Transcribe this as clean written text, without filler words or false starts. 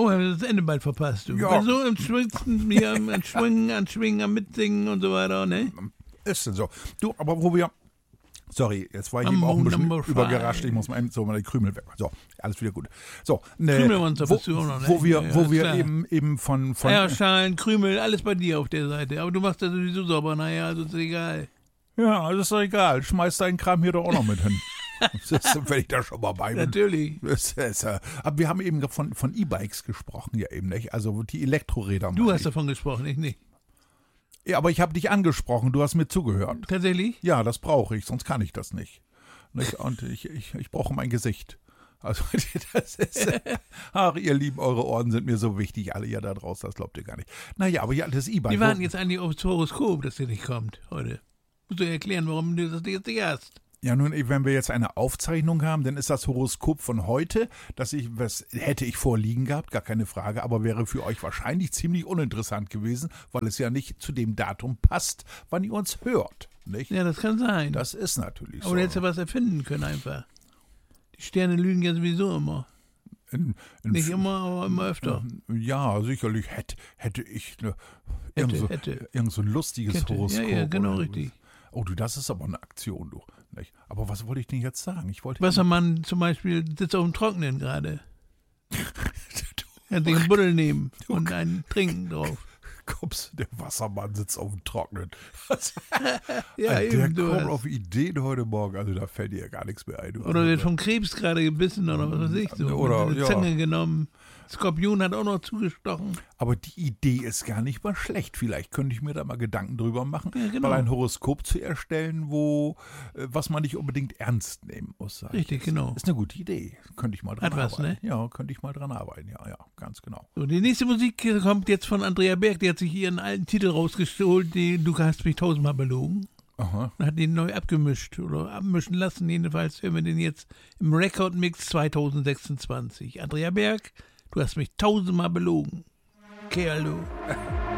haben wir das Ende bald verpasst, du. Ja. So im Schwitzen, hier am Schwingen, am Mitsingen und so weiter, ne? Ist denn so. Du, aber wo wir... Sorry, jetzt war ich eben auch ein bisschen übergerascht. Ich muss mal so meine Krümel weg. So, alles wieder gut. So, Krümelmonster bist du auch noch, ne? Wo wir klar. eben von Eierschalen, Krümel, alles bei dir auf der Seite. Aber du machst das sowieso sauber, naja, also ist egal. Ja, das ist doch egal. Schmeiß deinen Kram hier doch auch noch mit hin. Das ist, wenn ich da schon mal bei bin. Natürlich. Aber wir haben eben von E-Bikes gesprochen, ja eben nicht. Also die Elektroräder. Du hast davon gesprochen, ich nicht. Ja, aber ich habe dich angesprochen, du hast mir zugehört. Tatsächlich? Ja, das brauche ich, sonst kann ich das nicht. Und ich brauche mein Gesicht. Also das ist, ach ihr Lieben, eure Ohren sind mir so wichtig, alle ihr da draußen, das glaubt ihr gar nicht. Naja, aber ja, das E-Bike. Wir warten jetzt eigentlich aufs Horoskop, dass der nicht kommt heute. Musst du erklären, warum du das jetzt nicht hast. Ja, nun, wenn wir jetzt eine Aufzeichnung haben, dann ist das Horoskop von heute, was hätte ich vorliegen gehabt, gar keine Frage, aber wäre für euch wahrscheinlich ziemlich uninteressant gewesen, weil es ja nicht zu dem Datum passt, wann ihr uns hört. Nicht? Ja, das kann sein. Das ist natürlich so. Aber du hättest ja was erfinden können einfach. Die Sterne lügen ja sowieso immer. Nicht immer, aber immer öfter. Ja, sicherlich hätte ich irgend so ein lustiges Horoskop. Ja, genau richtig. Oh du, das ist aber eine Aktion, du. Nicht? Aber was wollte ich denn jetzt sagen? Wassermann zum Beispiel sitzt auf dem Trockenen gerade. Er hat sich einen Buddel nehmen und einen Trinken drauf. Kommst, der Wassermann sitzt auf dem Trockenen. Ja, der eben, kommt auf Ideen heute Morgen, also da fällt dir ja gar nichts mehr ein. Oder wird vom Krebs gerade gebissen oder was weiß ich so. Oder eine Zange genommen. Skorpion hat auch noch zugestochen. Aber die Idee ist gar nicht mal schlecht. Vielleicht könnte ich mir da mal Gedanken drüber machen, ja, genau. mal ein Horoskop zu erstellen, was man nicht unbedingt ernst nehmen muss. Richtig, genau. Ist eine gute Idee. Könnte ich mal dran arbeiten. Ne? Ja, könnte ich mal dran arbeiten. Ja, ganz genau. So, die nächste Musik kommt jetzt von Andrea Berg. Die hat sich ihren alten Titel rausgeholt, Du hast mich tausendmal belogen. Aha. Und hat den neu abgemischt oder abmischen lassen. Jedenfalls hören wir den jetzt im Rekordmix 2026. Andrea Berg, du hast mich tausendmal belogen. Kerl, du.